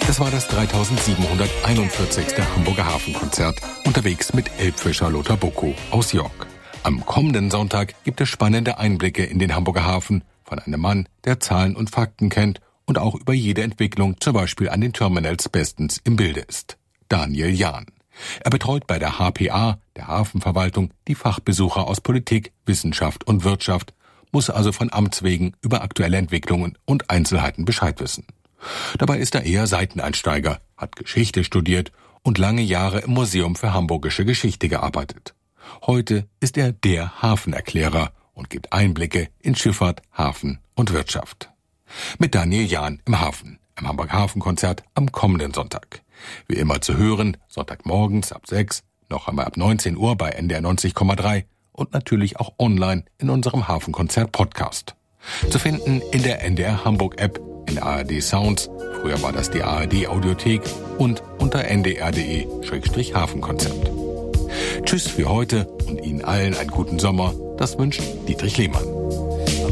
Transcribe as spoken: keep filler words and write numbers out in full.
Das war das dreitausendsiebenhunderteinundvierzigste Hamburger Hafenkonzert, unterwegs mit Elbfischer Lothar Bocco aus York. Am kommenden Sonntag gibt es spannende Einblicke in den Hamburger Hafen von einem Mann, der Zahlen und Fakten kennt und auch über jede Entwicklung, zum Beispiel an den Terminals, bestens im Bilde ist. Daniel Jahn. Er betreut bei der H P A, der Hafenverwaltung, die Fachbesucher aus Politik, Wissenschaft und Wirtschaft, muss also von Amts wegen über aktuelle Entwicklungen und Einzelheiten Bescheid wissen. Dabei ist er eher Seiteneinsteiger, hat Geschichte studiert und lange Jahre im Museum für Hamburgische Geschichte gearbeitet. Heute ist er der Hafenerklärer und gibt Einblicke in Schifffahrt, Hafen und Wirtschaft. Mit Daniel Jahn im Hafen, im Hamburger Hafenkonzert am kommenden Sonntag. Wie immer zu hören, Sonntagmorgens ab sechs, noch einmal ab neunzehn Uhr bei N D R neunzig Komma drei und natürlich auch online in unserem Hafenkonzert-Podcast. Zu finden in der N D R Hamburg App, in A R D Sounds, früher war das die A R D Audiothek und unter n d r punkt d e Schrägstrich Hafenkonzept. Tschüss für heute und Ihnen allen einen guten Sommer. Das wünscht Dietrich Lehmann.